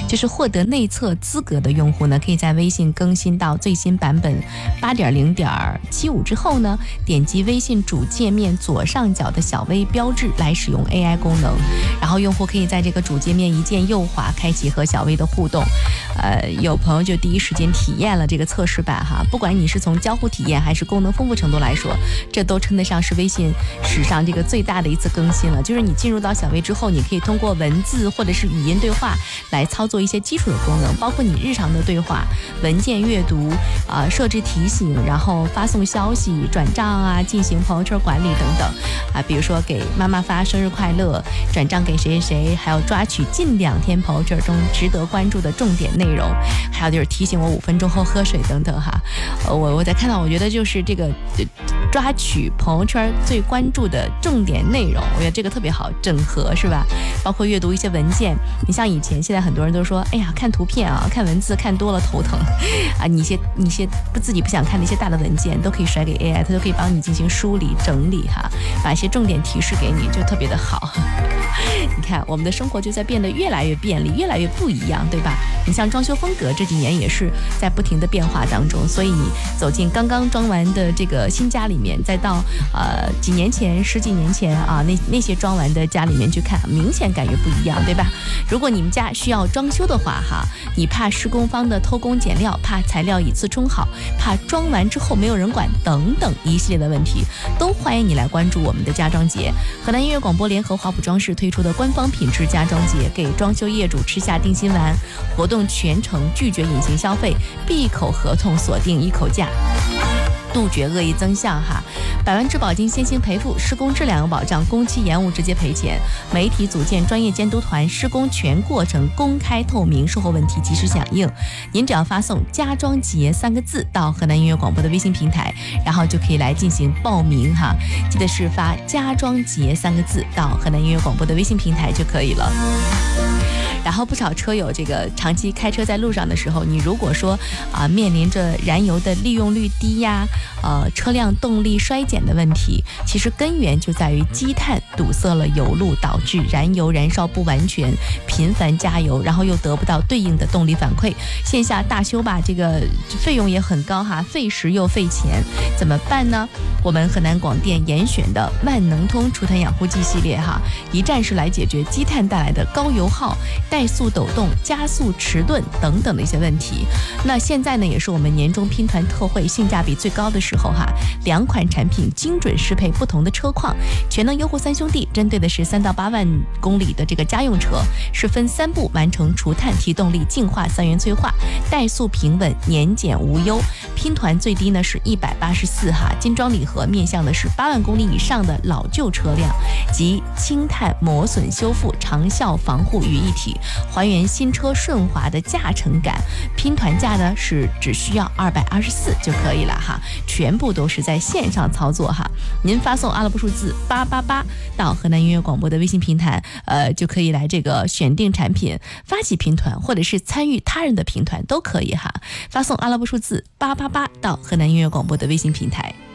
就是获得内测资格的用户呢，可以在微信更新到最新版本 8.0.75 之后呢，点击微信主界面左上角的小微标志来使用 AI 功能，然后用户可以在这个主界面一键右滑，开启和小微的互动。有朋友就第一时间体验了这个测试版哈，不管你是从交互体验还是功能丰富程度来说，这都称得上是微信史上这个最大的一次更新了。就是你进入到小微之后，你可以通过文字或者是语音对话来操作一些基础的功能，包括你日常的对话、文件阅读设置提醒，然后发送消息、转账啊，进行朋友圈管理等等啊，比如说给妈妈发生日快乐，转账给谁谁谁，还有抓取近2天朋友圈中值得关注的重点内容，还有就是提醒我5分钟后喝水等等哈。我在看到，我觉得就是这个抓取朋友圈最关注的重点内容，我觉得这个特别好整合，是吧？包括阅读一些文件，你像以前，现在很多人都说，哎呀，看图片啊，看文字看多了头疼啊，你一些自己不想看的一些大的文件都可以甩给 AI， 它都可以帮你进行梳理整理哈，把一些重点提示给你，就特别的好。你看，我们的生活就在变得越来越便利，越来越不一样，对吧？你像装修风格这几年也是在不停的变化当中，所以你走进刚刚装完的这个新家里面，再到几年前、10几年前啊那些装完的家里面去看，明显感觉不一样，对吧？如果你们家需要装修的话哈，你怕施工方的偷工减料，怕材料以次充好，怕装完之后没有人管等等一系列的问题，都欢迎你来关注我们的家装节。河南音乐广播联合华普装饰推出的官方品质家装节，给装修业主吃下定心丸，活动全程拒绝隐形消费，闭口合同锁定一口价，杜绝恶意增项哈，100万质保金先行赔付，施工质量有保障，工期延误直接赔钱。媒体组建专业监督团，施工全过程公开透明，售后问题及时响应。您只要发送“家装节”3个字到河南音乐广播的微信平台，然后就可以来进行报名哈。记得是发“家装节”3个字到河南音乐广播的微信平台就可以了。然后不少车友这个长期开车在路上的时候，你如果说面临着燃油的利用率低呀，车辆动力衰减的问题，其实根源就在于积碳堵塞了油路，导致燃油燃烧不完全，频繁加油，然后又得不到对应的动力反馈，线下大修吧，这个费用也很高哈，费时又费钱，怎么办呢？我们河南广电严选的万能通除碳养护剂系列哈，一站式来解决积碳带来的高油耗、怠速抖动、加速迟钝等等的一些问题。那现在呢，也是我们年终拼团特惠性价比最高的时候哈，2款产品精准适配不同的车况，全能优惠3兄弟针对的是3到8万公里的这个家用车，是分3步完成除碳提动力净化3元催化，怠速平稳，年检无忧。拼团最低呢是184哈，精装礼盒面向的是8万公里以上的老旧车辆，及轻碳磨损修复、长效防护于一体，还原新车顺滑的驾乘感。拼团价呢是只需要224就可以了哈，全部都是在线上操作哈。您发送阿拉伯数字888到河南音乐广播的微信平台，就可以来这个选定产品，发起拼团或者是参与他人的拼团都可以哈。发送阿拉伯数字888到河南音乐广播的微信平台。